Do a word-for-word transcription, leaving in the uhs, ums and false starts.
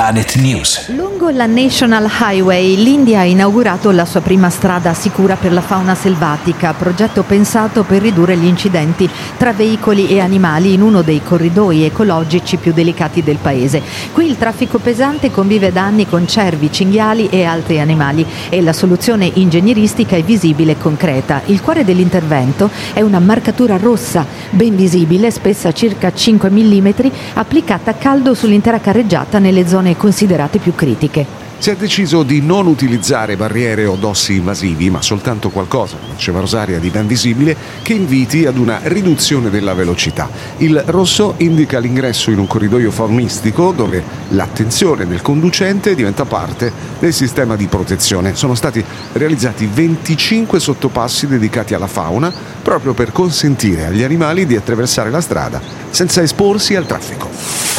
Planet News. Lungo la National Highway, l'India ha inaugurato la sua prima strada sicura per la fauna selvatica, progetto pensato per ridurre gli incidenti tra veicoli e animali in uno dei corridoi ecologici più delicati del paese. Qui il traffico pesante convive da anni con cervi, cinghiali e altri animali e la soluzione ingegneristica è visibile e concreta. Il cuore dell'intervento è una marcatura rossa, ben visibile, spessa circa cinque millimetri, applicata a caldo sull'intera carreggiata nelle zone considerate più critiche. Si è deciso di non utilizzare barriere o dossi invasivi, ma soltanto qualcosa, diceva Rosaria, di ben visibile, che inviti ad una riduzione della velocità. Il rosso indica l'ingresso in un corridoio faunistico dove l'attenzione del conducente diventa parte del sistema di protezione. Sono stati realizzati venticinque sottopassi dedicati alla fauna, proprio per consentire agli animali di attraversare la strada senza esporsi al traffico.